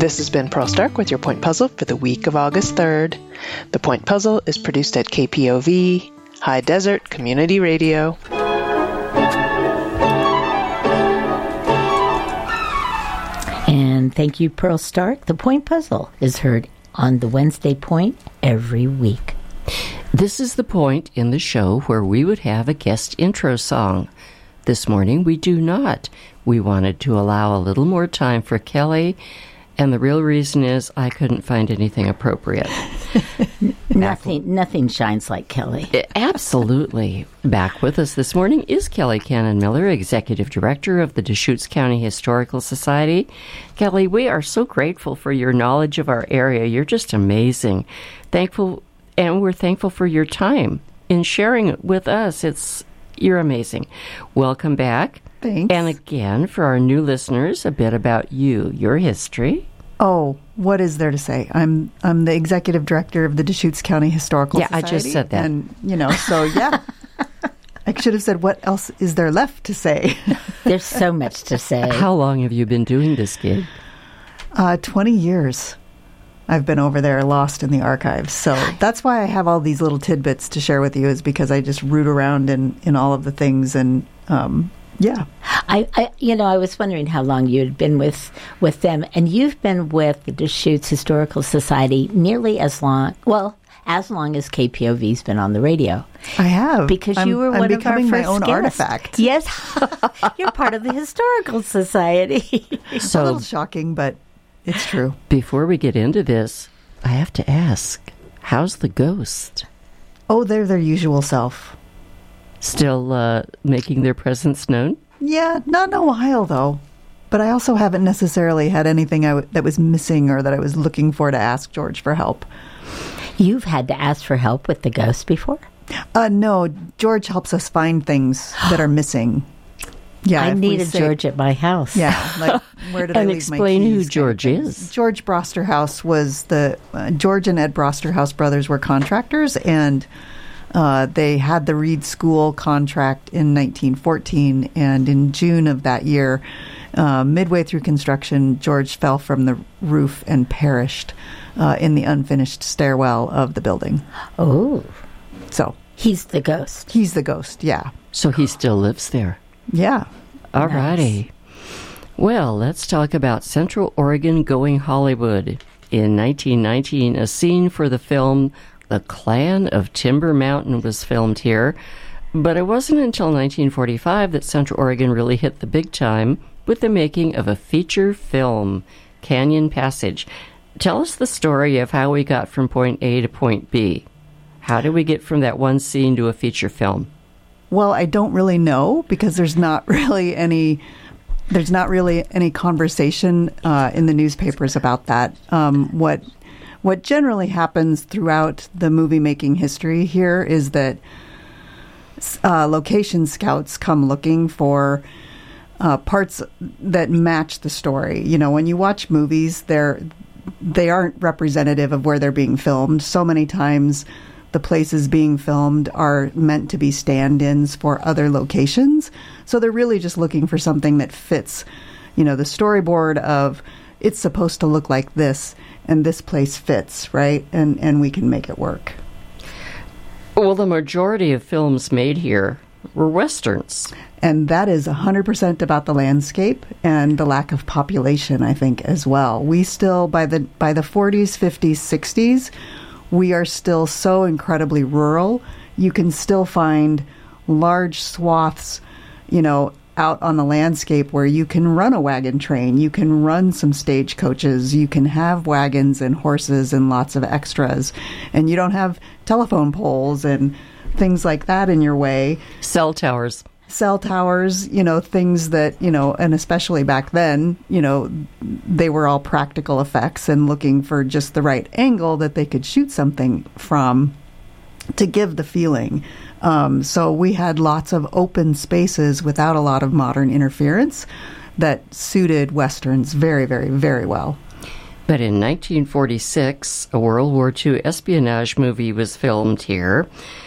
This has been Pearl Stark with your Point Puzzle for the week of August 3rd. The Point Puzzle is produced at KPOV, High Desert Community Radio. And thank you, Pearl Stark. The Point Puzzle is heard on the Wednesday Point every week. This is the point in the show where we would have a guest intro song. This morning we do not. We wanted to allow a little more time for Kelly, and the real reason is I couldn't find anything appropriate. Nothing shines like Kelly. Absolutely. Back with us this morning is Kelly Cannon Miller, Executive Director of the Deschutes County Historical Society. Kelly, we are so grateful for your knowledge of our area. You're just amazing. We're thankful for your time in sharing it with us. You're amazing. Welcome back. Thanks. And again, for our new listeners, a bit about you, your history. Oh, what is there to say? I'm the executive director of the Deschutes County Historical Society. Yeah, I just said that. And, so yeah. I should have said, what else is there left to say? There's so much to say. How long have you been doing this gig? 20 years. I've been over there lost in the archives. So that's why I have all these little tidbits to share with you, is because I just root around in all of the things. And yeah. I was wondering how long you had been with them. And you've been with the Deschutes Historical Society nearly as long as KPOV's been on the radio. I have. Because you were one of our first becoming my own guests. artifact. Yes. You're part of the Historical Society. So, a little shocking, but it's true. Before we get into this, I have to ask, how's the ghost? Oh, they're their usual self. Still making their presence known? Yeah, not in a while, though. But I also haven't necessarily had anything that was missing or that I was looking for to ask George for help. You've had to ask for help with the ghost before? No, George helps us find things that are missing. Yeah, I need a George at my house. Yeah, like where did I leave my keys? And explain who George is. George Brosterhouse was George and Ed Brosterhouse brothers were contractors, and they had the Reed School contract in 1914, and in June of that year, midway through construction, George fell from the roof and perished in the unfinished stairwell of the building. Oh. So. He's the ghost. He's the ghost, yeah. So he still lives there. Yeah. All righty. Well, let's talk about Central Oregon going Hollywood. In 1919, a scene for the film The Clan of Timber Mountain was filmed here, but it wasn't until 1945 that Central Oregon really hit the big time with the making of a feature film, Canyon Passage. Tell us the story of how we got from point A to point B. How did we get from that one scene to a feature film? Well, I don't really know, because there's not really any conversation in the newspapers about that. What generally happens throughout the movie making history here is that location scouts come looking for parts that match the story. When you watch movies, they aren't representative of where they're being filmed. So many times the places being filmed are meant to be stand-ins for other locations. So they're really just looking for something that fits, the storyboard of it's supposed to look like this and this place fits, right? And we can make it work. Well, the majority of films made here were Westerns. And that is 100% about the landscape and the lack of population, I think, as well. We still, by the 40s, 50s, 60s, we are still so incredibly rural. You can still find large swaths, out on the landscape where you can run a wagon train, you can run some stagecoaches, you can have wagons and horses and lots of extras, and you don't have telephone poles and things like that in your way. Cell towers, things that, and especially back then, they were all practical effects and looking for just the right angle that they could shoot something from to give the feeling. So we had lots of open spaces without a lot of modern interference that suited Westerns very, very, very well. But in 1946, a World War II espionage movie was filmed here.